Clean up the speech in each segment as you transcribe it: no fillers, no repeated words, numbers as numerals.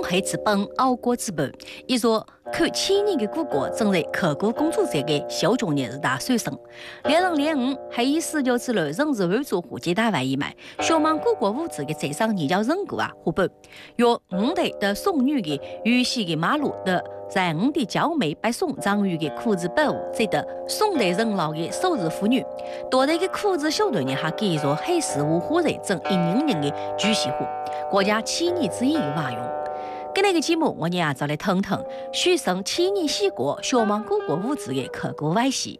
黑之本，熬过之本。一座看千年的古国，正在考古工作者的小众日大水深。2005还以死掉之路仍是汉族户籍大外以外，小芒古国物质的最上研究人果湖北，用五代的宋女的原先的马路的。在五的娇美白宋藏语的裤子保护，值得宋代人老的守日妇女，多代的裤子小队呢，还给做黑石五花人整100人的巨细户，国家千年之一的瓦用。今天的节目，我们也再来谈谈许生千年西国小芒古国物质的考古外系。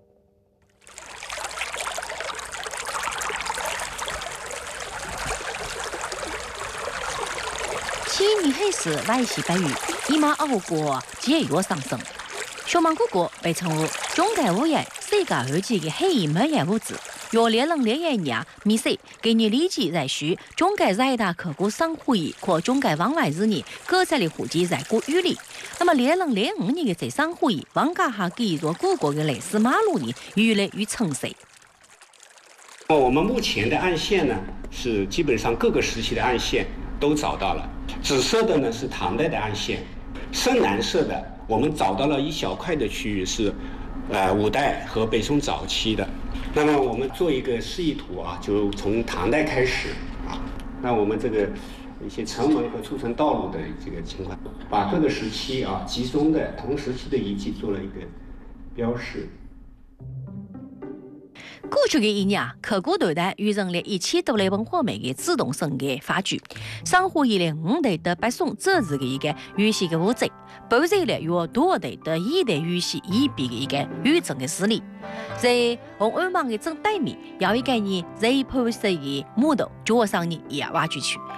千年黑石外系北域。以马熬过节约上升，小芒古国被称为中概物业世界二级的黑银门业物质。约2001年，米西给你立即在需中概最大考古商会议或中概往来日呢，各在的户籍在古语里。那么2005年的这商会议，王家还给一座古国的历史马路呢，越来越成熟。 我们目前的岸线呢，是基本上各个时期的岸线都找到了。紫色的呢是唐代的岸线。深蓝色的，我们找到了一小块的区域是，五代和北宋早期的。那么我们做一个示意图啊，就从唐代开始啊。那我们这个一些城门和出城道路的这个情况，把各个时期啊集中的同时期的遗迹做了一个标示。 过去的一年，考古团队完成了1000多类文化面的主动性的发掘，生活以来5代的北宋这是的一个原先的物质，包含了约多代的现代原先演变的一个完整的史例。在红安网的正对面有一个人在破碎的木头脚上呢也挖掘出。